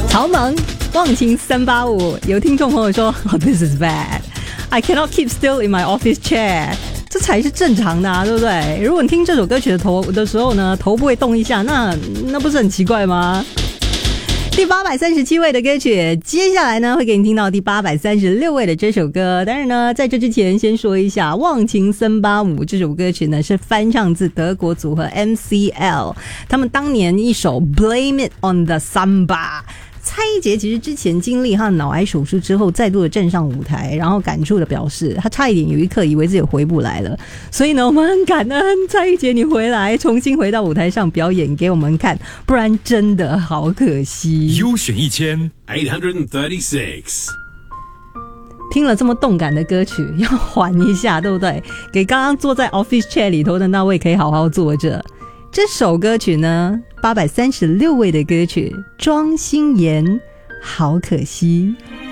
草蜢忘情385，有听众朋友说，This is bad. I cannot keep still in my office chair. 这才是正常的啊，对不对？如果你听这首歌曲的时候呢，头不会动一下，那不是很奇怪吗？第837位的歌曲，接下来呢会给你听到第836位的这首歌。但是呢，在这之前先说一下，《忘情385》这首歌曲呢是翻唱自德国组合 MCL 他们当年一首《Blame It on the Samba》。蔡依杰其实之前经历他的脑癌手术之后，再度的站上舞台，然后感触的表示，他差一点有一刻以为自己回不来了。所以呢，我们很感恩蔡依杰你回来，重新回到舞台上表演给我们看，不然真的好可惜。 优选1836。 听了这么动感的歌曲，要缓一下，对不对？给刚刚坐在 office chair 里头的那位可以好好坐着。这首歌曲呢，836位的歌曲，庄心妍，好可惜。